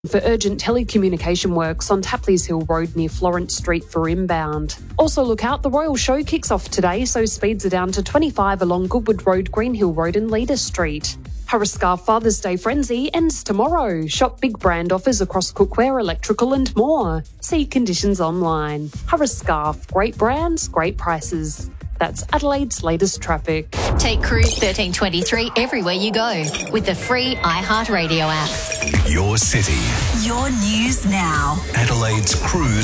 for urgent telecommunication works on Tapley's Hill Road near Florence Street for inbound. Also look out, the Royal Show kicks off today, so speeds are down to 25 along Goodwood Road, Greenhill Road and Leader Street. Harriscarf Father's Day Frenzy ends tomorrow. Shop big brand offers across cookware, electrical and more. See conditions online. Harriscarf, great brands, great prices. That's Adelaide's latest traffic. Take Cruise 1323 everywhere you go with the free iHeartRadio app. Your city. Your news now. Adelaide's Cruise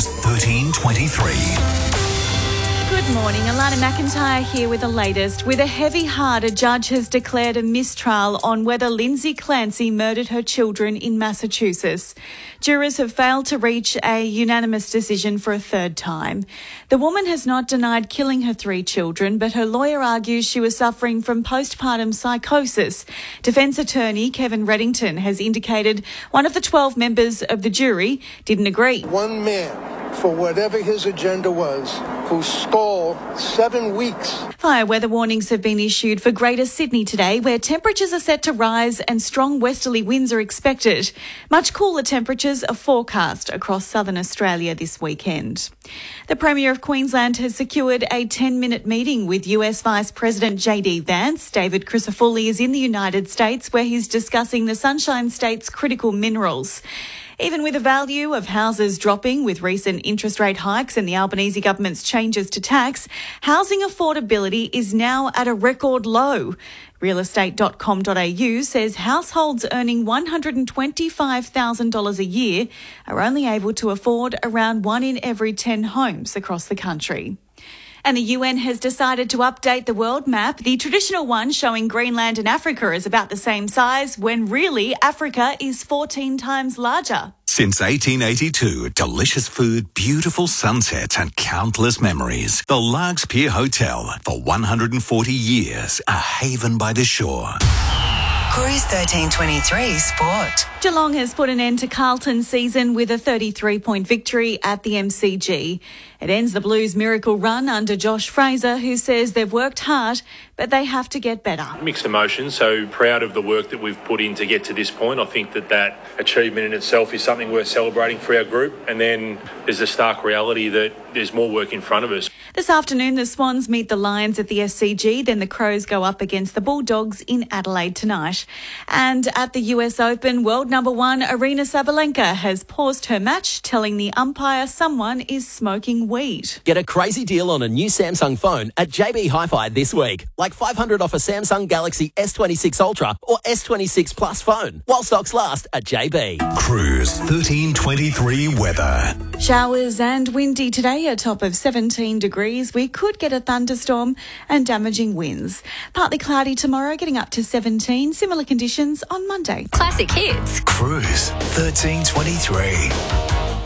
1323. Good morning, Alana McIntyre here with the latest. With a heavy heart, a judge has declared a mistrial on whether Lindsay Clancy murdered her children in Massachusetts. Jurors have failed to reach a unanimous decision for a third time. The woman has not denied killing her 3 children, but her lawyer argues she was suffering from postpartum psychosis. Defence attorney Kevin Reddington has indicated one of the 12 members of the jury didn't agree. One man, for whatever his agenda was, who stalled 7 weeks. Fire weather warnings have been issued for Greater Sydney today, where temperatures are set to rise and strong westerly winds are expected. Much cooler temperatures are forecast across southern Australia this weekend. The Premier of Queensland has secured a 10-minute meeting with US Vice President JD Vance. David Crisafulli is in the United States, where he's discussing the Sunshine State's critical minerals. Even with the value of houses dropping with recent interest rate hikes and the Albanese government's changes to tax, housing affordability is now at a record low. Realestate.com.au says households earning $125,000 a year are only able to afford around 1 in every 10 homes across the country. And the UN has decided to update the world map. The traditional one showing Greenland and Africa is about the same size, when really Africa is 14 times larger. Since 1882, delicious food, beautiful sunsets and countless memories. The Largs Pier Hotel, for 140 years, a haven by the shore. Cruise 1323 Sport. Geelong has put an end to Carlton's season with a 33-point victory at the MCG. It ends the Blues' miracle run under Josh Fraser, who says they've worked hard, but they have to get better. Mixed emotions, so proud of the work that we've put in to get to this point. I think that achievement in itself is something worth celebrating for our group. And then there's the stark reality that there's more work in front of us. This afternoon, the Swans meet the Lions at the SCG, then the Crows go up against the Bulldogs in Adelaide tonight. And at the US Open, world number 1 Aryna Sabalenka has paused her match, telling the umpire someone is smoking weed. Get a crazy deal on a new Samsung phone at JB Hi-Fi this week. Like $500 off a Samsung Galaxy S26 Ultra or S26 Plus phone, while stocks last at JB. Cruise 1323 weather. Showers and windy today, a top of 17 degrees. We could get a thunderstorm and damaging winds. Partly cloudy tomorrow, getting up to 17. Similar conditions on Monday. Classic hits. Cruise 1323.